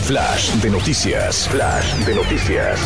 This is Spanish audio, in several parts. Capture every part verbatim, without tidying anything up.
Flash de noticias. Flash de noticias.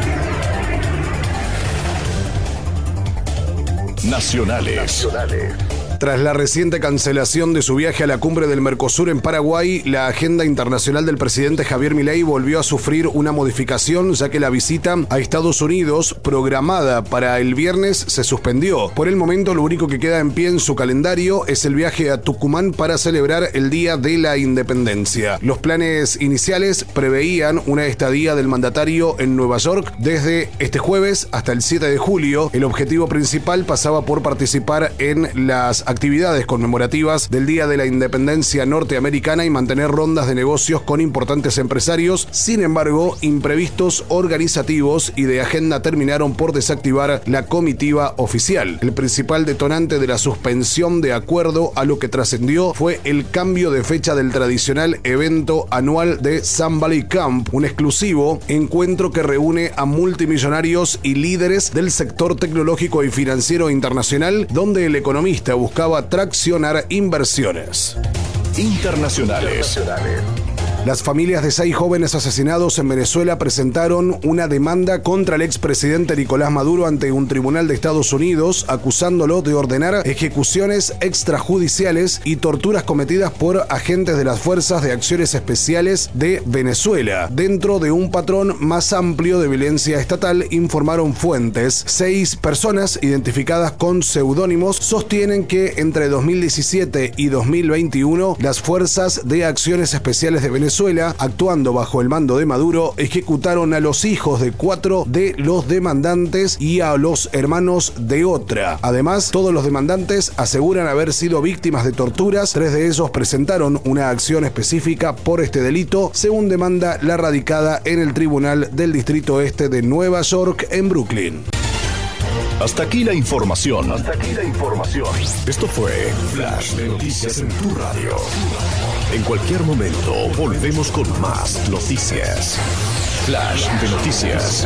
Nacionales. Nacionales. Tras la reciente cancelación de su viaje a la cumbre del Mercosur en Paraguay, la agenda internacional del presidente Javier Milei volvió a sufrir una modificación, ya que la visita a Estados Unidos, programada para el viernes, se suspendió. Por el momento, lo único que queda en pie en su calendario es el viaje a Tucumán para celebrar el Día de la Independencia. Los planes iniciales preveían una estadía del mandatario en Nueva York desde este jueves hasta el siete de julio. El objetivo principal pasaba por participar en las actividades conmemorativas del Día de la Independencia norteamericana y mantener rondas de negocios con importantes empresarios. Sin embargo, imprevistos organizativos y de agenda terminaron por desactivar la comitiva oficial. El principal detonante de la suspensión, de acuerdo a lo que trascendió, fue el cambio de fecha del tradicional evento anual de Sun Valley Camp, un exclusivo encuentro que reúne a multimillonarios y líderes del sector tecnológico y financiero internacional, donde el economista buscaba traccionar inversiones. Internacionales. Las familias de seis jóvenes asesinados en Venezuela presentaron una demanda contra el expresidente Nicolás Maduro ante un tribunal de Estados Unidos, acusándolo de ordenar ejecuciones extrajudiciales y torturas cometidas por agentes de las Fuerzas de Acciones Especiales de Venezuela. Dentro de un patrón más amplio de violencia estatal, informaron fuentes. Seis personas identificadas con seudónimos sostienen que entre dos mil diecisiete y dos mil veintiuno las Fuerzas de Acciones Especiales de Venezuela, actuando bajo el mando de Maduro, ejecutaron a los hijos de cuatro de los demandantes y a los hermanos de otra. Además, todos los demandantes aseguran haber sido víctimas de torturas. Tres de ellos presentaron una acción específica por este delito, según demanda la radicada en el Tribunal del Distrito Este de Nueva York en Brooklyn. Hasta aquí la información. Hasta aquí la información. Esto fue Flash de Noticias en tu radio. En cualquier momento volvemos con más noticias. Flash de Noticias.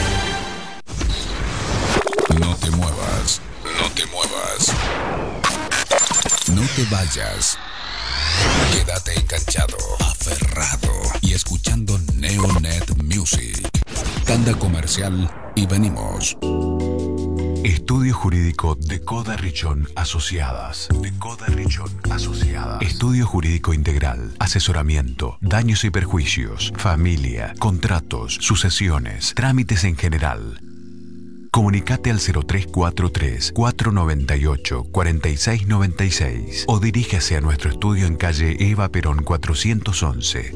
No te muevas. No te muevas. No te vayas. Quédate enganchado, aferrado y escuchando Neonet Music. Tanda comercial y venimos. Estudio Jurídico de Coda Richón Asociadas. De Coda Richón Asociadas. Estudio Jurídico Integral. Asesoramiento, daños y perjuicios, familia, contratos, sucesiones, trámites en general. Comunicate al cero tres cuatro tres, cuatro nueve ocho, cuatro seis nueve seis o diríjase a nuestro estudio en calle Eva Perón cuatrocientos once.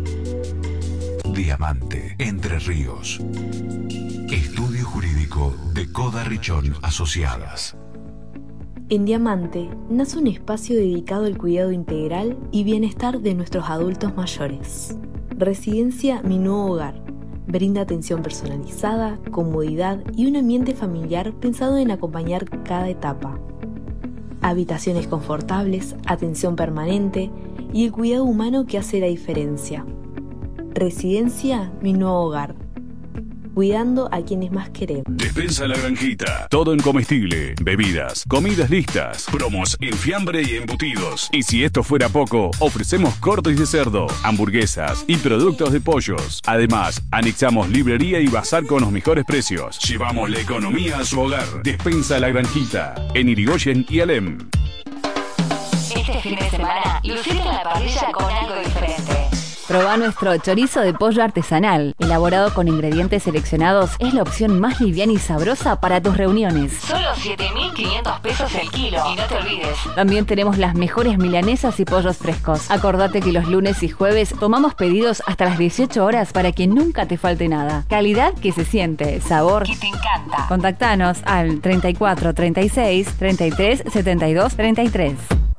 Diamante, Entre Ríos. Estudio Jurídico de Coda Richón Asociadas. En Diamante nace un espacio dedicado al cuidado integral y bienestar de nuestros adultos mayores. Residencia Mi Nuevo Hogar. Brinda atención personalizada, comodidad y un ambiente familiar pensado en acompañar cada etapa. Habitaciones confortables, atención permanente y el cuidado humano que hace la diferencia. Residencia Mi Nuevo Hogar. Cuidando a quienes más queremos. Despensa La Granjita. Todo en comestible, bebidas, comidas listas, promos en fiambre y embutidos. Y si esto fuera poco, ofrecemos cortes de cerdo, hamburguesas y productos de pollos. Además, anexamos librería y bazar con los mejores precios. Llevamos la economía a su hogar. Despensa La Granjita. En Irigoyen y Alem. Este fin de semana, lucite en la parrilla con algo diferente. Probá nuestro chorizo de pollo artesanal. Elaborado con ingredientes seleccionados, es la opción más liviana y sabrosa para tus reuniones. Solo siete mil quinientos pesos el kilo. Y no te olvides. También tenemos las mejores milanesas y pollos frescos. Acordate que los lunes y jueves tomamos pedidos hasta las dieciocho horas para que nunca te falte nada. Calidad que se siente, sabor que te encanta. Contactanos al treinta y cuatro, treinta y seis, treinta y tres, setenta y dos, treinta y tres.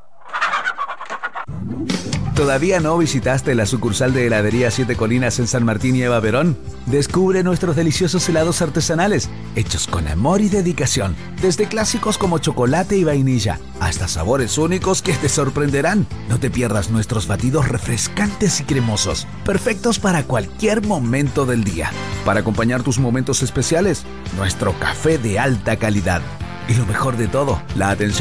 ¿Todavía no visitaste la sucursal de Heladería Siete Colinas en San Martín y Eva Perón? Descubre nuestros deliciosos helados artesanales, hechos con amor y dedicación, desde clásicos como chocolate y vainilla, hasta sabores únicos que te sorprenderán. No te pierdas nuestros batidos refrescantes y cremosos, perfectos para cualquier momento del día. Para acompañar tus momentos especiales, nuestro café de alta calidad. Y lo mejor de todo, la atención